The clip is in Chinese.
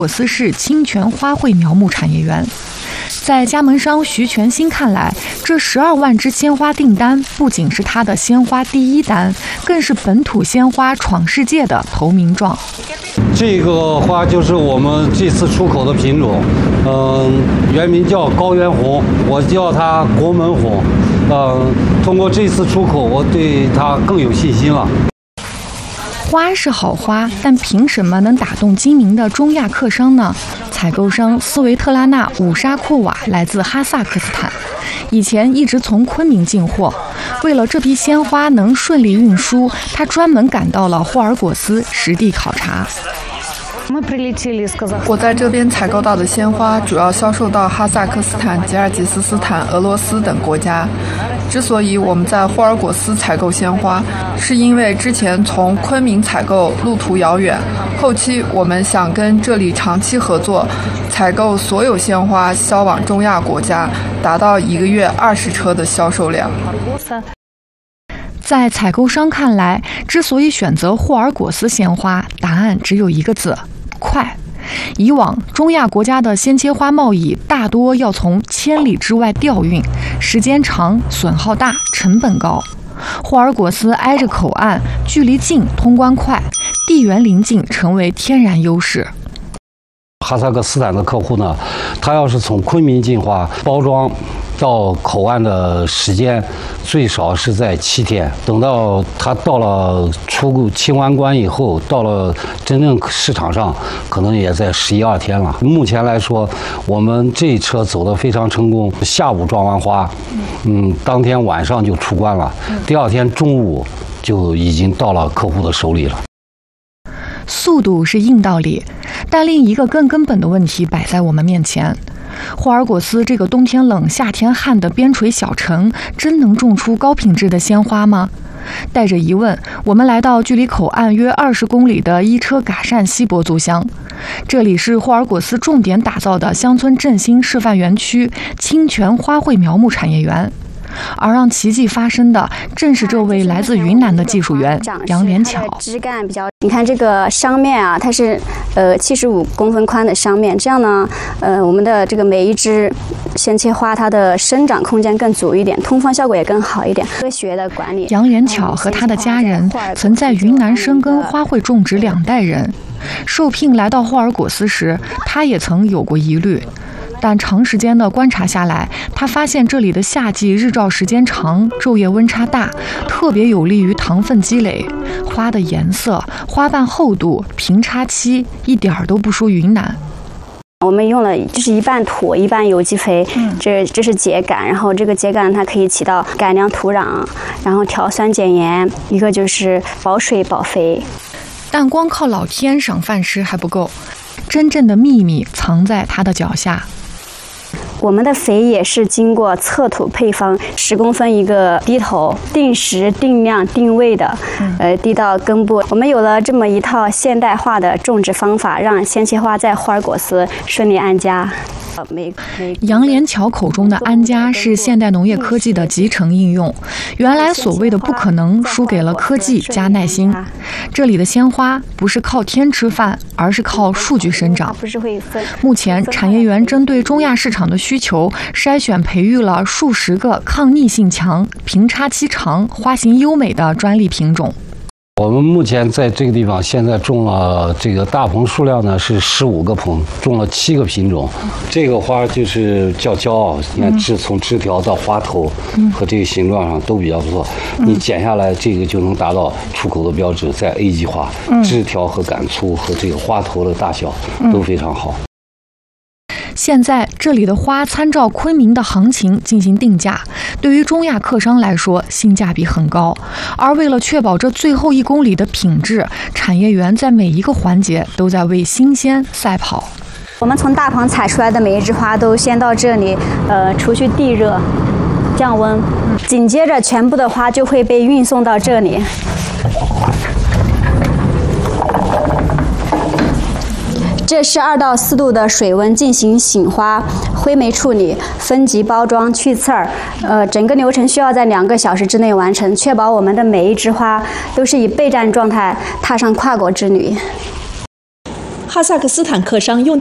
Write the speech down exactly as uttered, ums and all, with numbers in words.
果斯市清泉花卉苗木产业园。在加盟商徐全新看来，这十二万只鲜花订单不仅是他的鲜花第一单，更是本土鲜花闯世界的投名状。 这个花就是我们这次出口的品种，嗯，原名叫高原红，我叫它国门红。嗯，通过这次出口，我对它更有信心了。 花是好花，但凭什么能打动精明的中亚客商呢？采购商斯维特拉娜·武沙库瓦来自哈萨克斯坦，以前一直从昆明进货。为了这批鲜花能顺利运输，他专门赶到了霍尔果斯实地考察。 我在这边采购到的鲜花主要销售到哈萨克斯坦、吉尔吉斯斯坦、俄罗斯等国家。之所以我们在霍尔果斯采购鲜花，是因为之前从昆明采购路途遥远，后期我们想跟这里长期合作，采购所有鲜花销往中亚国家，达到一个月二十车的销售量。 在采购商看来，之所以选择霍尔果斯鲜花，答案只有一个字：快。以往中亚国家的鲜切花贸易大多要从千里之外调运，时间长、损耗大、成本高。霍尔果斯挨着口岸，距离近，通关快，地缘邻近成为天然优势。 哈萨克斯坦的客户呢，他要是从昆明进花，包装到口岸的时间最少是在七天，等到他到了出清完关以后，到了真正市场上，可能也在十一二天了。目前来说，我们这一车走得非常成功，下午装完花，嗯，当天晚上就出关了，第二天中午就已经到了客户的手里了。 速度是硬道理，但另一个更根本的问题摆在我们面前。霍尔果斯这个冬天冷、夏天旱的边陲小城，真能种出高品质的鲜花吗？带着疑问，我们来到距离口岸约二十公里的伊车嘎善锡伯族乡，这里是霍尔果斯重点打造的乡村振兴示范园区——清泉花卉苗木产业园。而让奇迹发生的，正是这位来自云南的技术员杨连巧。 枝干比较，你看这个商面啊，它是呃七十五公分宽的商面，这样呢，呃，我们的这个每一枝鲜切花，它的生长空间更足一点，通风效果也更好一点。科学的管理。 杨连巧和他的家人曾在云南深耕花卉种植两代人，受聘来到霍尔果斯时，他也曾有过疑虑。但长时间的观察下来，他发现这里的夏季日照时间长，昼夜温差大，特别有利于糖分积累。花的颜色、花瓣厚度、平插期，一点儿都不输云南。 我们用了就是一半土一半有机肥，这这是秸秆，然后这个秸秆它可以起到改良土壤，然后调酸减盐，一个就是保水保肥。 但光靠老天赏饭吃还不够，真正的秘密藏在他的脚下。 我们的肥也是经过测土配方，十公分一个滴头，定时、定量、定位的，呃，滴到根部。我们有了这么一套现代化的种植方法，让鲜切花在霍尔果斯顺利安家。 杨连巧口中的安家是现代农业科技的集成应用，原来所谓的不可能输给了科技加耐心。这里的鲜花不是靠天吃饭，而是靠数据生长。目前产业园针对中亚市场的需求，筛选培育了数十个抗逆性强、平插期长、花型优美的专利品种。 我们目前在这个地方现在种了这个大棚数量呢是十五个棚，种了七个品种。这个花就是叫骄傲，你看枝从枝条到花头和这个形状上都比较不错。你剪下来这个就能达到出口的标志，在 A 级花，枝条和杆粗和这个花头的大小都非常好。 现在这里的花参照昆明的行情进行定价，对于中亚客商来说性价比很高。而为了确保这最后一公里的品质，产业园在每一个环节都在为新鲜赛跑。 我们从大棚采出来的每一枝花都先到这里，呃，除去地热、降温，紧接着全部的花就会被运送到这里。这是二到四度的水温进行醒花、灰霉处理、分级包装、去刺儿，呃，整个流程需要在两个小时之内完成，确保我们的每一枝花都是以备战状态踏上跨国之旅。 哈哈萨克斯坦客商用